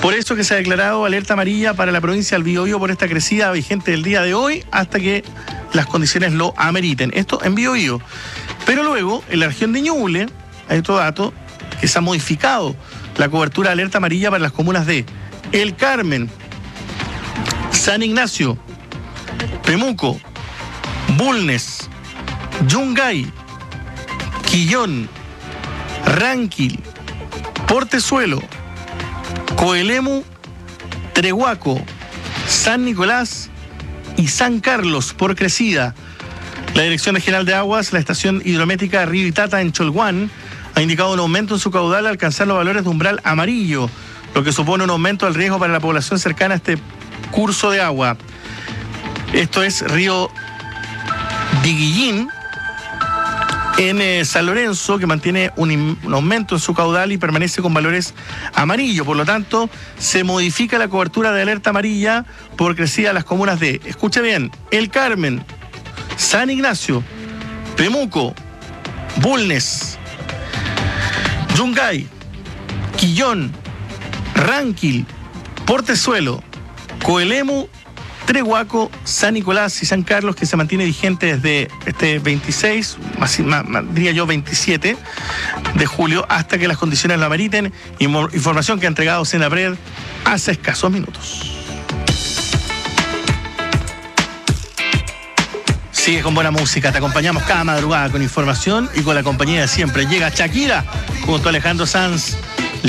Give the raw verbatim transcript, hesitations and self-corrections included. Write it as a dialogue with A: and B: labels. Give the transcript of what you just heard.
A: Por eso que se ha declarado alerta amarilla para la provincia del Biobío por esta crecida vigente del día de hoy hasta que las condiciones lo ameriten. Esto en Biobío. Pero luego, en la región de Ñuble, hay otro dato, que se ha modificado la cobertura de alerta amarilla para las comunas de El Carmen, San Ignacio, Pemuco, Bulnes, Yungay, Quillón, Ranquil, Portezuelo, Coelemu, Trehuaco, San Nicolás y San Carlos por crecida. La Dirección Regional de Aguas, la estación hidrométrica Río Itata en Cholguán, ha indicado un aumento en su caudal al alcanzar los valores de umbral amarillo, lo que supone un aumento del riesgo para la población cercana a este curso de agua. Esto es Río Diguillín, en eh, San Lorenzo, que mantiene un, un aumento en su caudal y permanece con valores amarillos. Por lo tanto, se modifica la cobertura de alerta amarilla por crecida a las comunas de, escuche bien, El Carmen, San Ignacio, Pemuco, Bulnes, Yungay, Quillón, Ranquil, Portezuelo, Coelemu, Trehuaco, San Nicolás y San Carlos, que se mantiene vigente desde este veintiséis, más, más, más, diría yo veintisiete de julio, hasta que las condiciones lo ameriten. Información que ha entregado Senapred hace escasos minutos. Sigue con buena música, te acompañamos cada madrugada con información y con la compañía de siempre. Llega Shakira junto a Alejandro Sanz.